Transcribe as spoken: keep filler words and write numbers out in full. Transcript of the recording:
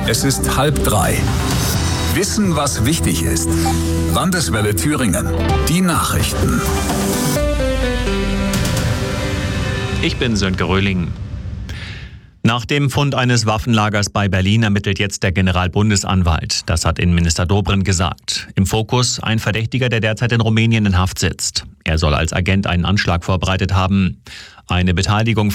Es ist halb drei. Wissen, was wichtig ist. Landeswelle Thüringen. Die Nachrichten. Ich bin Sönke Röhling. Nach dem Fund eines Waffenlagers bei Berlin ermittelt jetzt der Generalbundesanwalt. Das hat Innenminister Dobrindt gesagt. Im Fokus ein Verdächtiger, der derzeit in Rumänien in Haft sitzt. Er soll als Agent einen Anschlag vorbereitet haben. Eine Beteiligung